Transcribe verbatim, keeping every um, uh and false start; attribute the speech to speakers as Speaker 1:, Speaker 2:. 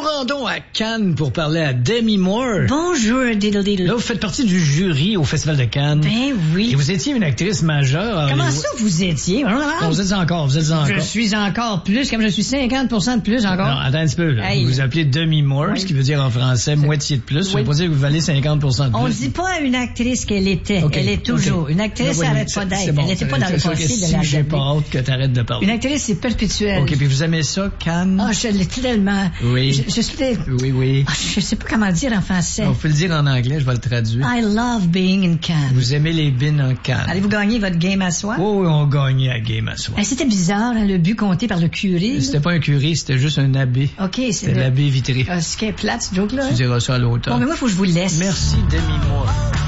Speaker 1: rendons à Cannes pour parler à Demi Moore.
Speaker 2: Bonjour, diddle diddle.
Speaker 1: Là, vous faites partie du jury au Festival de Cannes.
Speaker 2: Ben oui.
Speaker 1: Et vous étiez une actrice majeure.
Speaker 2: Comment
Speaker 1: les...
Speaker 2: ça vous étiez?
Speaker 1: Bon, vous êtes encore, vous êtes encore.
Speaker 2: Je suis encore plus, comme je suis cinquante pour cent de plus encore.
Speaker 1: Non, attends un petit peu. Là.
Speaker 2: Hey.
Speaker 1: Vous vous appelez Demi Moore, oui. Ce qui veut dire en français moitié de plus. Ça
Speaker 2: oui.
Speaker 1: veut pas dire que vous valez cinquante pour cent de plus.
Speaker 2: On dit pas à une actrice qu'elle était. Okay. Elle est toujours. Okay. Une actrice,
Speaker 1: oui,
Speaker 2: elle arrête pas d'être.
Speaker 1: Bon,
Speaker 2: elle n'était pas dans le passé de la
Speaker 1: si j'ai pas hâte que t'arrêtes de parler.
Speaker 2: Une actrice, c'est perpétuel.
Speaker 1: OK, puis vous aimez ça, Cannes?
Speaker 2: Ah, oh, je l'ai tellement.
Speaker 1: Oui.
Speaker 2: Je, je suis...
Speaker 1: Oui, oui.
Speaker 2: Oh, je sais pas comment dire en français.
Speaker 1: On peut le dire en anglais, je vais le traduire.
Speaker 2: I love being in Cannes.
Speaker 1: Vous aimez les bins en Cannes.
Speaker 2: Allez-vous gagner votre game à soir?
Speaker 1: Oh, oui, on gagnait à game à soir.
Speaker 2: Hey, c'était bizarre, hein, le but compté par le curé.
Speaker 1: C'était pas un curé, c'était juste un abbé.
Speaker 2: OK, c'est
Speaker 1: C'était
Speaker 2: le...
Speaker 1: l'abbé vitré.
Speaker 2: Ah, ce qui est plate, ce joke-là.
Speaker 1: Tu diras ça à l'automne.
Speaker 2: Bon, mais moi, il faut que je vous laisse.
Speaker 1: Merci, Demi Moore.